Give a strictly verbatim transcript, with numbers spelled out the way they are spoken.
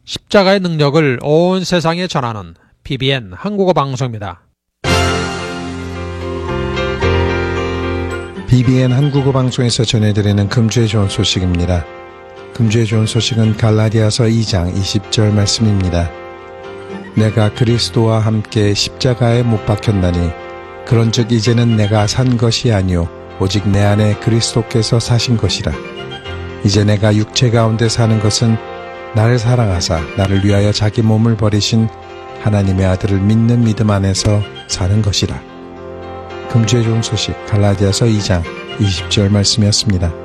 십자가의 능력을 온 세상에 전하는 비비엔 한국어 방송입니다. 비비엔 한국어 방송에서 전해드리는 금주의 좋은 소식입니다. 금주의 좋은 소식은 갈라디아서 이 장 이십 절 말씀입니다. 내가 그리스도와 함께 십자가에 못 박혔나니 그런즉 이제는 내가 산 것이 아니요 오직 내 안에 그리스도께서 사신 것이라. 이제 내가 육체 가운데 사는 것은 나를 사랑하사 나를 위하여 자기 몸을 버리신 하나님의 아들을 믿는 믿음 안에서 사는 것이라. 금주의 좋은 소식 갈라디아서 이 장 이십 절 말씀이었습니다.